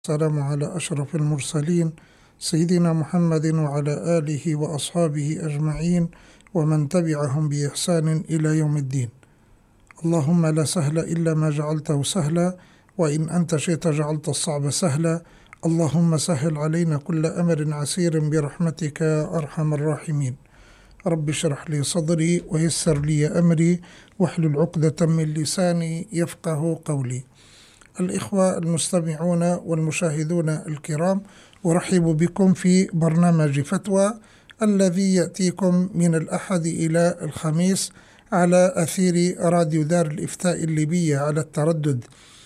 السلام على أشرف المرسلين سيدنا محمد وعلى آله وأصحابه أجمعين ومن تبعهم بإحسان إلى يوم الدين. اللهم لا سهل إلا ما جعلته سهلا، وإن أنت شئت جعلت الصعب سهلا. اللهم سهل علينا كل أمر عسير برحمتك يا أرحم الراحمين. رب اشرح لي صدري ويسر لي أمري واحلل عقدة من لساني يفقه قولي. الإخوة المستمعون والمشاهدون الكرام، أرحب بكم في برنامج فتوى الذي يأتيكم من الأحد إلى الخميس على أثير راديو دار الإفتاء الليبية على التردد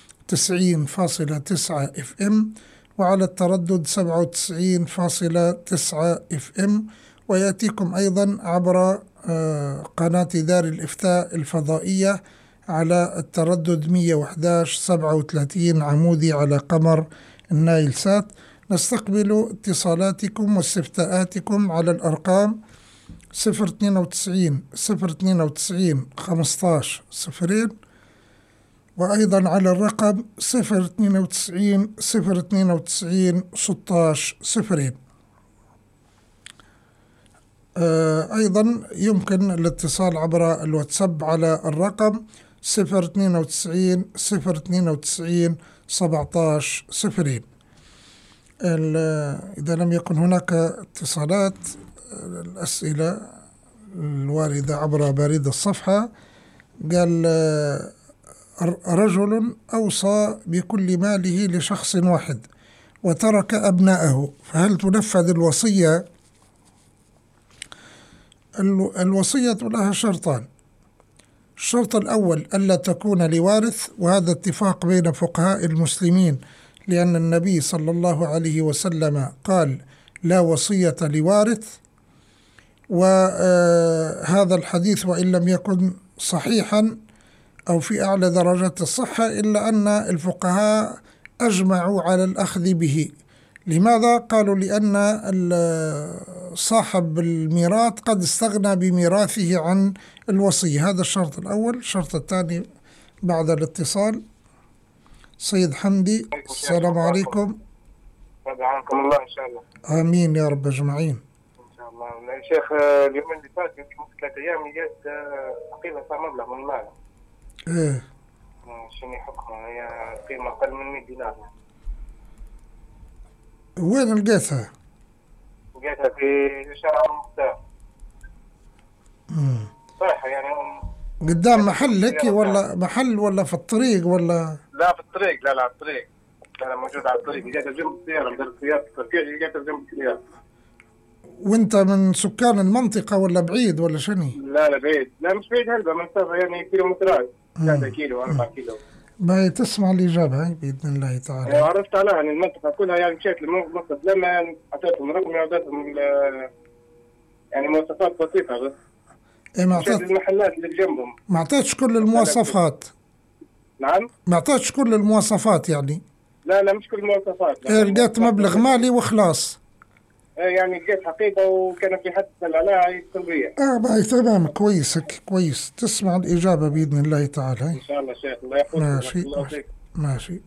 90.9 FM وعلى التردد 97.9 FM، ويأتيكم أيضا عبر قناة دار الإفتاء الفضائية على التردد 111.37 عمودي على قمر النايل سات. نستقبل اتصالاتكم واستفتاءاتكم على الأرقام 092 15 0، وأيضا على الرقم 092 16 0. أيضا يمكن الاتصال عبر الواتساب على الرقم 092 17 0. إذا لم يكن هناك اتصالات، الأسئلة الواردة عبر بريد الصفحة. قال: رجل أوصى بكل ماله لشخص واحد وترك أبنائه، فهل تنفذ الوصية؟ الوصية لها شرطان. الشرط الأول ألا تكون لوارث، وهذا اتفاق بين فقهاء المسلمين، لأن النبي صلى الله عليه وسلم قال: لا وصية لوارث. وهذا الحديث وإن لم يكن صحيحا أو في أعلى درجات الصحة، إلا أن الفقهاء أجمعوا على الأخذ به. لماذا؟ قالوا: لأن صاحب الميراث قد استغنى بميراثه عن الوصية. هذا الشرط الأول. الشرط الثاني بعد الاتصال. سيد حمدي، السلام عليكم. عنكم الله إن شاء الله. آمين يا رب أجمعين. إن شاء الله. يا شيخ، اليوم اللي فات يمكن 3 أيام جات قيمة مبلغ من المال. إيه. شنو حكمها؟ هي قيمة أقل من 100 دينار. وين لقيتها؟ لقيتها في شارع المختار. صحيح يعني. قدام محلك ولا محل ولا في الطريق ولا؟ لا في الطريق. لا على الطريق. لا موجود على الطريق. لقيتها جنب السيارة، مدير السيارة التركية، لقيتها جنب السيارة. وانت من سكان المنطقة ولا بعيد ولا شني؟ لا بعيد. لا مش بعيد، هلبة مسافة يعني كيلومترات، 3 كيلو 4 كيلو. باي تسمع الإجابة بإذن الله تعالى. عرفت عليها يعني المنطقة كلها، يعني مشيت لمنطقة لما أعطيتهم رقمي وأعطيتهم يعني مواصفات بسيطة بس. مشيت للمحلات اللي جنبهم. ما أعطيتش كل المواصفات. نعم؟ ما أعطيتش كل المواصفات يعني. لا مش كل المواصفات. لقيت مبلغ مالي وخلاص. يعني لقيت حقيقة وكان في حد سأل عليها يتصل باي تمام. كويس تسمع الإجابة بإذن الله تعالى. إن شاء الله شيخ، الله يحفظك. ماشي.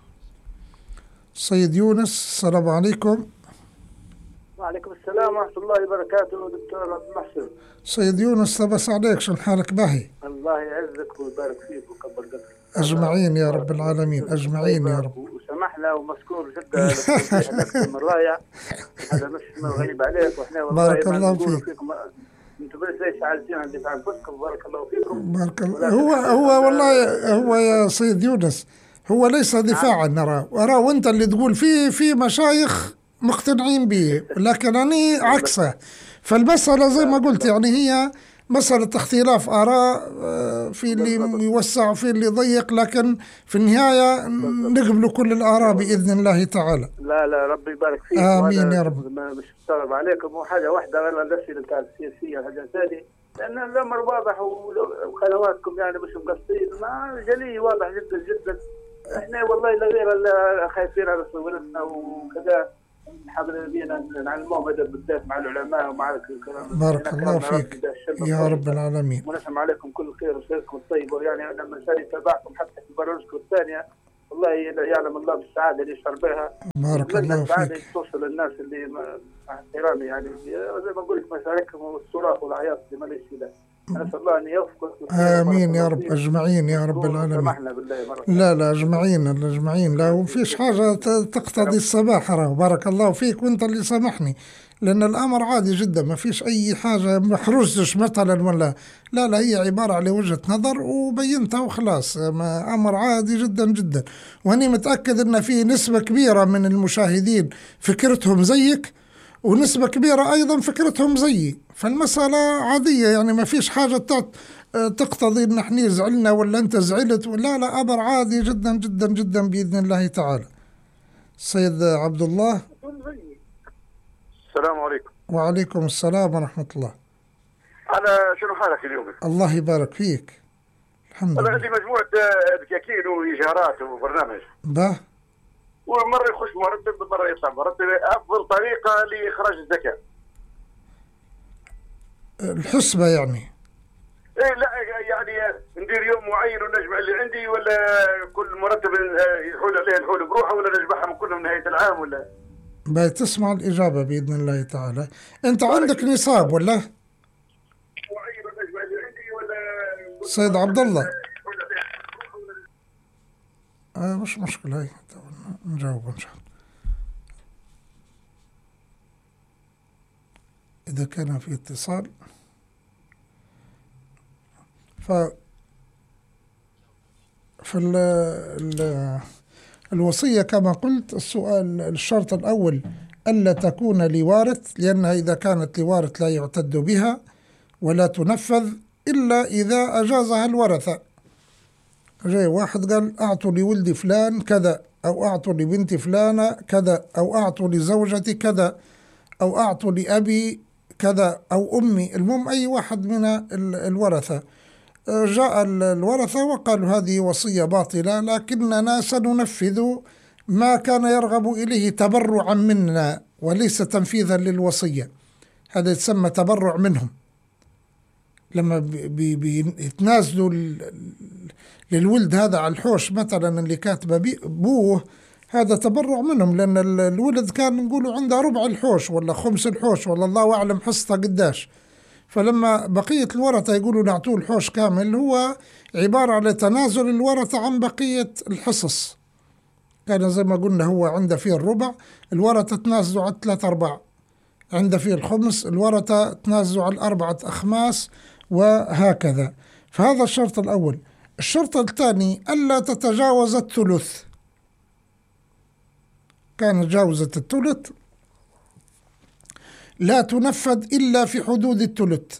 سيد يونس، السلام عليكم. وعليكم السلام ورحمة الله وبركاته. دكتور عبد المحسن. سيد يونس، لبس عليك، شن حالك باهي؟ الله يعزك ويبارك فيك ويكبر قدرك أجمعين يا رب العالمين. أجمعين يا رب. وسمحنا ومشكور جدا لكم الرائع. هذا مش غريب عليك، واحنا بارك الله فيك. انتم بس زي شعالتين عن دفاع انفسكم. بارك الله فيكم. بارك الله. هو والله هو يا سيد يونس، هو ليس دفاعا. نرى وانت اللي تقول في مشايخ مقتنعين به، لكن أنا عكسه. فالمسألة زي ما قلت يعني هي مسألة اختلاف آراء، في اللي يوسع وفي اللي يضيق، لكن في النهاية نقبل كل الآراء بإذن الله تعالى. لا ربي يبارك فيك. آمين يا رب. مش مستغرب عليكم. وحاجة واحدة غير الأسئلة بتاع السياسية، حاجة ثانية، لأن الأمر واضح وقنواتكم يعني مش مقصرين، ما جلي واضح جدا. احنا والله لا غير خايفين على صورتنا وكذا. حاضر بينا نعلمهم أدب بالذات مع العلماء ومع الكلام. بارك الله فيك يا رب العالمين. ونسمع عليكم كل خير وسيركم الطيب. ويعني أنا من سالي تابعكم حتى في برامجكم الثانية، والله يعلم الله بالسعاده اللي يشعر بها. بارك الله فيك. توصل للناس اللي مع احترامي يعني زي ما قلت مشاركهم والصراخ والعياط اللي ما ليش له. نسال الله ان يوفقك. امين يا رب اجمعين يا رب العالمين. لا اجمعين لا وفيش حاجه تقتضي السماحه. بارك الله فيك وانت اللي سامحني، لأن الأمر عادي جدا، ما فيش أي حاجة محروزش مثلا ولا لا هي عبارة على وجهة نظر وبينتها وخلاص. أمر عادي جدا جدا، وأني متأكد أن في نسبة كبيرة من المشاهدين فكرتهم زيك، ونسبة كبيرة أيضا فكرتهم زيي، فالمسألة عادية يعني ما فيش حاجة تقتضي أن احنا زعلنا ولا أنت زعلت لا أمر عادي جدا جدا جدا بإذن الله تعالى. سيد عبد الله. السلام عليكم. وعليكم السلام ورحمة الله. أنا شنو حالك اليوم؟ الله يبارك فيك. الحمد لله. أنا عندي مجموعة دكاكين وإيجارات وبرنامج. به. ومرة يخش مرتب مرة يطلع مرتب. أفضل طريقة لإخراج الزكاة. الحسبة يعني. إيه لا يعني ندير يوم معين ونجمع اللي عندي، ولا كل مرتب يحول عليه الحول بروحه، ولا نجمعهم كلهم نهاية العام، ولا؟ بتسمع الإجابة بإذن الله تعالى. أنت عندك نصاب ولا؟ سيد عبد الله. مش مشكلة، هاي نجاوب إن شاء الله. إذا كان في اتصال الوصية كما قلت، السؤال الشرط الأول ألا تكون لوارث، لأنها إذا كانت لوارث لا يعتد بها ولا تنفذ إلا إذا أجازها الورثة. جاي واحد قال أعطوا لولدي فلان كذا، أو أعطوا لبنتي فلانة كذا، أو أعطوا لزوجتي كذا، أو أعطوا لأبي كذا أو أمي، المهم أي واحد من الورثة. جاء الورثة وقالوا هذه وصية باطلة، لكننا سننفذ ما كان يرغب إليه تبرعا منا وليس تنفيذا للوصية. هذا يتسمى تبرع منهم، لما بيتنازلوا للولد هذا على الحوش مثلا اللي كاتبه بوه، هذا تبرع منهم، لأن الولد كان نقولوا عنده ربع الحوش ولا خمس الحوش ولا الله أعلم حصته قداش، فلما بقية الورثة يقولوا نعطوه الحوش كامل، هو عبارة على تنازل الورثة عن بقية الحصص. كان زي ما قلنا هو عنده فيه الربع، الورثة تنازلوا على 3/4، عنده فيه الخمس، الورثة تنازلوا على 4 أخماس، وهكذا. فهذا الشرط الأول. الشرط الثاني ألا تتجاوز الثلث. كان جاوزت الثلث لا تنفذ إلا في حدود الثلث،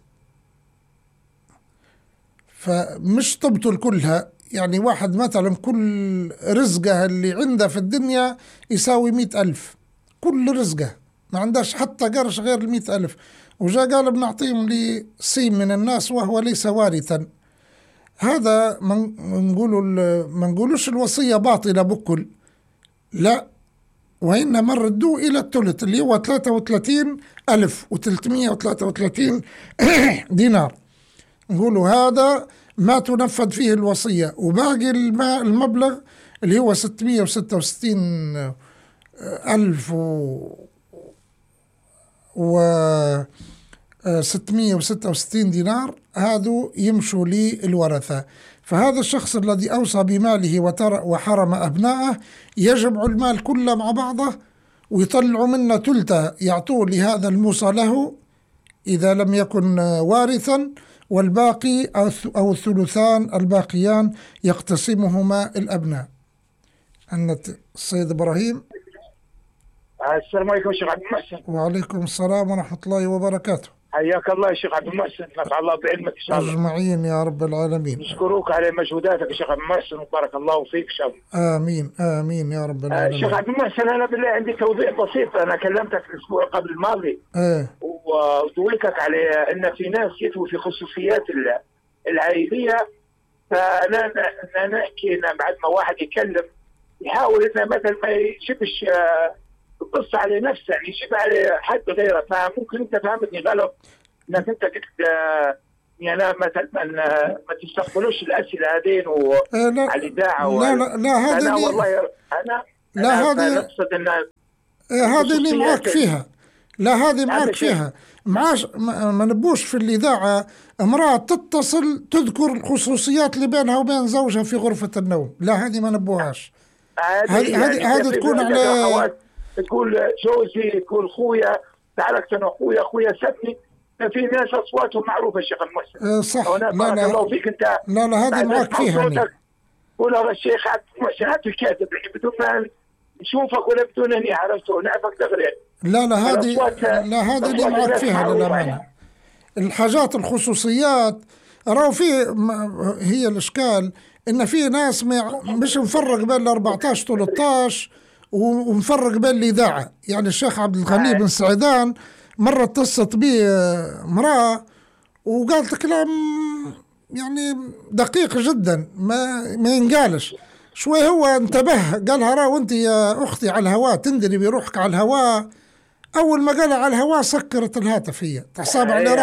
فمش تبطل كلها. يعني واحد مثلا كل رزقه اللي عنده في الدنيا يساوي 100,000، كل رزقه ما عندهش حتى قرش غير 100,000، وجاء قال بنعطيهم لسين من الناس وهو ليس وارثا، هذا ما نقولوش الوصية باطلة بكل، لا، وإنما ردوه إلى الثلث اللي هو 33,333 دينار. نقولوا هذا ما تنفذ فيه الوصية، وباقي المبلغ اللي هو 666,000 و 666 دينار هذو يمشوا للورثة. فهذا الشخص الذي أوصى بماله وحرم أبنائه يجمع المال كله مع بعضه ويطلعوا منه ثلثه يعطوه لهذا الموصى له إذا لم يكن وارثا، والباقي أو الثلثان الباقيان يقتسمهما الأبناء. عندنا السيد إبراهيم. السلام عليكم شيخ عبد المحسن. وعليكم السلام ورحمة الله وبركاته. حياك الله يا شيخ عبد المحسن، نفع الله بعلمك إن شاء الله. أجمعين يا رب العالمين. نشكرك على مجهوداتك يا شيخ عبد المحسن، وبارك الله فيك إن شاء الله. آمين آمين يا رب العالمين. شيخ عبد المحسن، أنا بالله عندي توضيح بسيط. أنا كلمتك الأسبوع قبل الماضي ودويتك على أن في ناس يتوي في خصوصيات العائلية، فأنا نحكي أن بعد ما واحد يكلم يحاول أنه مثلا ما يشبش القصة على نفسه، يعني يشبه على حد غيره. فممكن أنت فهمتني غلط، انك انت قلت يعني مثلا ما تستقبلوش الاسئله هذين على الاذاعه. لا هذه والله انا هذه نقصد ان هذه اللي معك فيها. لا هذه معك فيها. معاش ما نبوش في الإذاعة امرأة تتصل تذكر الخصوصيات اللي بينها وبين زوجها في غرفة النوم. لا هذه ما نبوهاش. هذه تكون على تقول جوزي، تقول خويا، تعرفت انا خويا سبني. في ناس اصواتهم معروفه الشيخ المحسن. صح. لا الله فيك انت. لا هذه معك فيها. قول هذا الشيخ عبد المحسن هات الكاتب بدون ما نشوفك ولا بدون اني عرفته ونعرفك دغري. لا هذه اللي معك فيها للأمانة. الحاجات الخصوصيات راهو في هي الإشكال إن في ناس مش مفرق بين 14 13 ومفرق بين الإذاعة. يعني الشيخ عبد الغني بن سعيدان مرة اتصلت به امرأة وقالت كلام يعني دقيق جدا ما ينقالش. شوي هو انتبه قالها راه وانت يا اختي على الهواء تندري بروحك على الهواء. اول ما قالها على الهواء سكرت الهاتف. هي تحسب على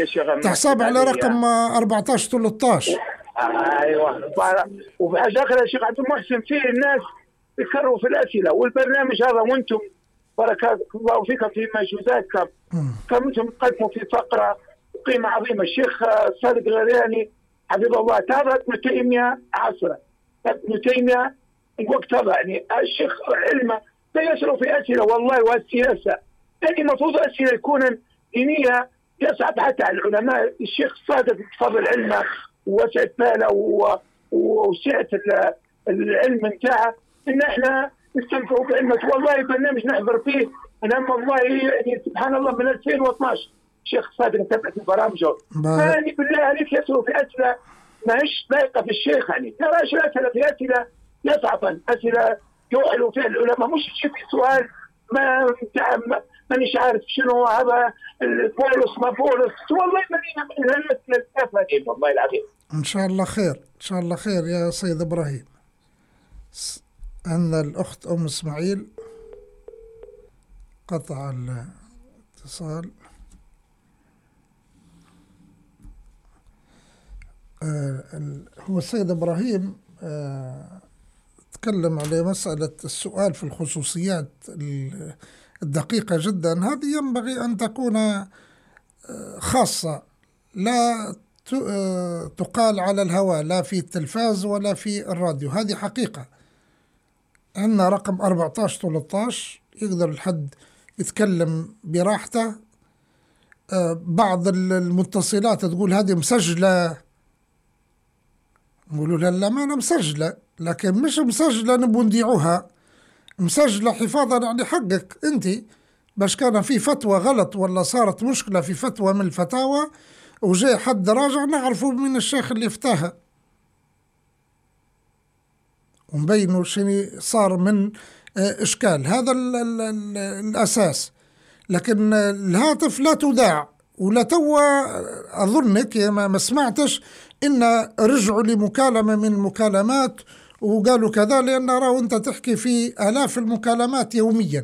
رقم 14 13. ايوه. وبحاجه اخرى يا شيخ عبد المحسن في الناس يكرروا في الاسئله والبرنامج هذا وانتم بركات الله فيكم في مجهوداتكم كنتم تقدموا في فقره قيمه عظيمه. الشيخ صادق الغرياني حفظه الله تعالى ابن تيميه عصره. ابن تيميه الوقت هذا يعني الشيخ علمه يسألوا في اسئله والله والسياسه يعني المفروض اسئله يكون دينيه يصعب حتى على العلماء. الشيخ صادق بفضل علمه ووسعه باله وسعه العلم نتاعه ان احنا نستمتعوا بعلمه. والله برنامج نحضر فيه انا والله يعني سبحان الله من 2012 الشيخ صادق تبعت برامجه. يعني بالله عليك يسألوا في اسئله ماهيش لايقه في الشيخ. يعني تراش الاسئله في اسئله يصعبا اسئله يوحلوا فيها العلماء. مش تجيب سؤال مانيش عارف شنو هذا بولس ما بولس. والله ماني الاسئله والله العظيم. ان شاء الله خير ان شاء الله خير يا سيد ابراهيم. ان الاخت ام اسماعيل قطع الاتصال. هو السيد إبراهيم تكلم على مسألة السؤال في الخصوصيات الدقيقة جدا. هذه ينبغي أن تكون خاصة لا تقال على الهواء لا في التلفاز ولا في الراديو. هذه حقيقة. عندنا رقم 14 13 يقدر الحد يتكلم براحته. بعض المتصلات تقول هذه مسجلة. نقولوا لا ما أنا مسجلة لكن مش مسجلة نبو نذيعوها. مسجلة حفاظا يعني حقك أنت باش كان في فتوى غلط ولا صارت مشكلة في فتوى من الفتاوى وجاء حد راجع نعرفوا من الشيخ اللي افتاها ونبينوا شنو صار من إشكال. هذا الأساس. لكن الهاتف لا تذاع ولا توا أظنك ما سمعتش إن رجعوا لمكالمة من المكالمات وقالوا كذا لأن راهو أنت تحكي في آلاف المكالمات يوميا.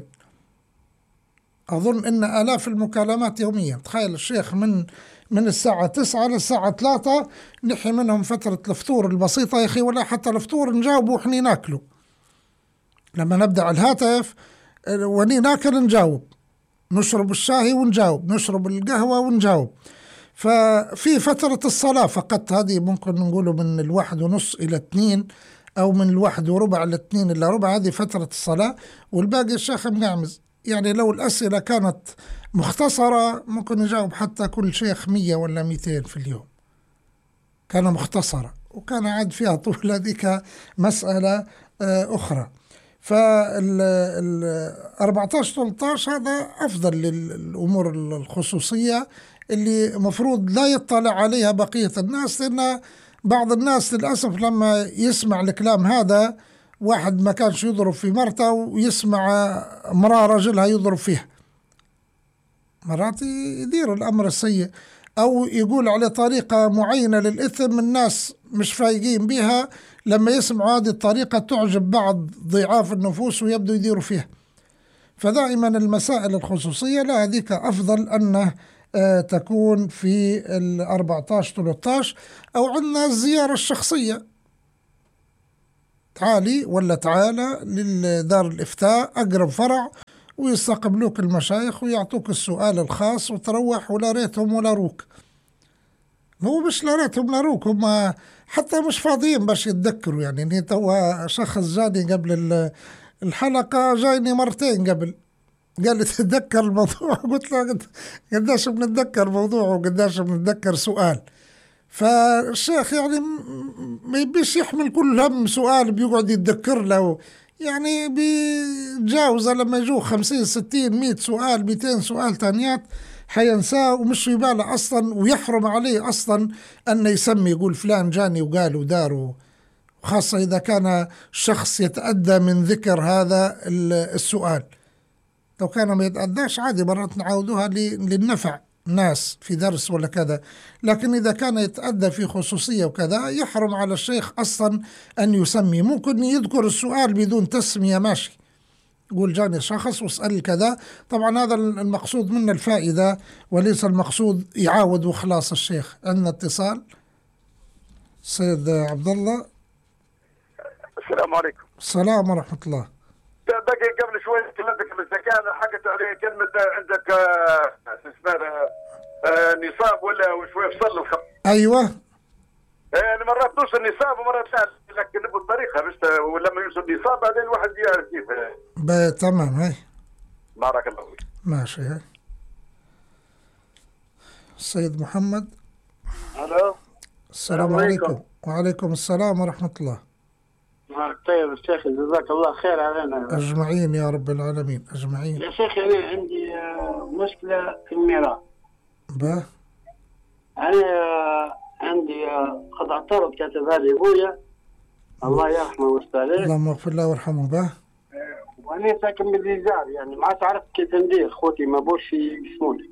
أظن إن آلاف المكالمات يوميا. تخيل الشيخ من الساعة 9 للساعة 3 نحي منهم فترة الفطور البسيطة يا أخي ولا حتى الفطور نجاوبوا وحني ناكلوا. لما نبدأ على الهاتف وني ناكل نجاوب نشرب الشاي ونجاوب نشرب القهوة ونجاوب. ففي فترة الصلاة فقط هذه ممكن نقوله من 1:30 إلى 2 أو من 1:15 إلى 2 إلا ربع. هذه فترة الصلاة والباقي الشيخ مقعمز. يعني لو الأسئلة كانت مختصرة ممكن نجاوب حتى كل شيخ 100 ولا 200 في اليوم. كان مختصرة وكان عاد فيها طول هذيك مسألة أخرى. فال 14 13 هذا أفضل للأمور الخصوصية اللي مفروض لا يطلع عليها بقية الناس. لأن بعض الناس للأسف لما يسمع الكلام هذا واحد ما كانش يضرب في مرته ويسمع امرأة رجلها يضرب فيها مرات يدير الأمر السيء أو يقول على طريقة معينة للإثم الناس مش فايقين بها. لما يسمعوا هذه الطريقة تعجب بعض ضعاف النفوس ويبدو يديروا فيها. فدائما المسائل الخصوصية لا هذيك أفضل أن تكون في 14-13. أو عندنا الزيارة الشخصية، تعالي ولا تعالى لدار الإفتاء أقرب فرع ويستقبلوك المشايخ ويعطوك السؤال الخاص وتروح، ولا ريتهم ولا روك. هو مش لا ريتهم لا روك، هم حتى مش فاضيين باش يتذكروا. يعني توا شخص جاني قبل الحلقة، جايني مرتين قبل، قال لي تتذكر الموضوع؟ قلت له قداش بنتذكر موضوع وقداش بنتذكر سؤال. فالشيخ يعني ما يبيش يحمل كل هم سؤال بيقعد يتذكر له، يعني بيتجاوز لما يجوه 50 60 100 سؤال 200 سؤال تانيات حينساه ومش يباله أصلا، ويحرم عليه أصلا أن يسمي يقول فلان جاني وقال ودار، وخاصة إذا كان شخص يتأدى من ذكر هذا السؤال. لو كان ما يتأداش عادي مرات نعودوها للنفع ناس في درس ولا كذا، لكن إذا كان يتأدى في خصوصية وكذا يحرم على الشيخ أصلا أن يسمي. ممكن يذكر السؤال بدون تسمية ماشي، يقول جاني شخص واسأل كذا، طبعا هذا المقصود منه الفائدة وليس المقصود يعاود وخلاص. الشيخ عندنا اتصال. سيد عبد الله. السلام عليكم. السلام ورحمة الله. باقي قبل شوي كلمتك بالزكاة، حكت عليه كلمة عندك اسمها نصاب ولا وشوي فصل الخط. أيوة. يعني مرات نوصل نصاب ومرات لا، لكن نبغى الطريقة بس، ولما يوصل نصاب بعدين الواحد يعرف كيف. تمام. هاي بارك الله فيك. ماشي. هاي السيد محمد. الو. السلام عليكم. وعليكم السلام ورحمة الله. طيب الشيخ جزاك الله خير علينا أجمعين يا رب العالمين أجمعين. يا شيخ أنا عندي مشكلة في الميراث. أنا عندي قد اعترض كاتبها لي أبويا الله يرحمه ويستر عليه، اللهم اغفر له وارحمه. وأنا ساكن بالجيزان، يعني ما عرفت كيف ندير، خوتي ما بوش يقسموني.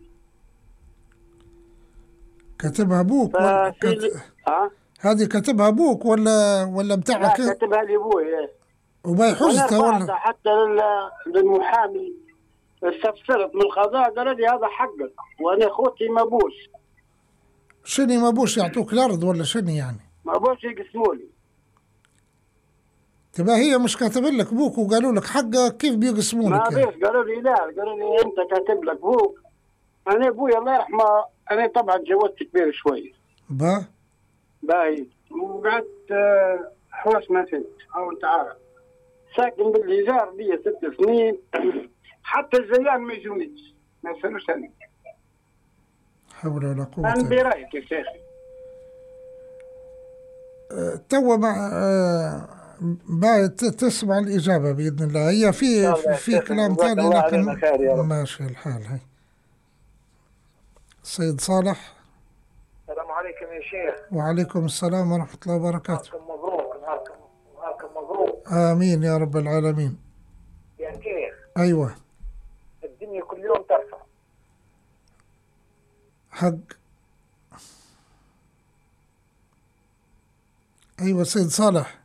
كاتبها أبوك هذه كاتبها أبوك ولا بتاعك؟ لا كاتبها لي أبوي. وباي حجته ولا حتى للمحامي استفسرت من القضاء قال لي هذا حقك، وأنا خوتي ما بوش. شني ما بوش يعطوك الأرض ولا شني يعني؟ ما بوش يقسموني. تبقى هي مش كاتب لك أبوك وقالوا لك حقك، كيف بيقسمونك؟ ما بيش يعني؟ قالوا لي لا، قالوا لي أنت كاتب لك أبوك. أنا أبوي الله يرحمه أنا طبعا تجوزت كبير شوية. باهي وقعدت حوش ما فهمت أو أنت عارف، ساكن بالإيجار لي 6 سنين. حتى الزيان ما يجونيش، ما يسألوش عني. حول ولا قوة. أنا برأيك يا شيخ. توا باي تسمع الإجابة بإذن الله. هي في كلام ثاني لكن ماشي الحال. هاي السيد صالح. السلام عليكم يا شيخ. وعليكم السلام ورحمة الله وبركاته. نهاركم مبروك. نهاركم مبروك. آمين يا رب العالمين. يا شيخ. أيوة. الدنيا كل يوم ترفع. حق. أيوة سيد صالح.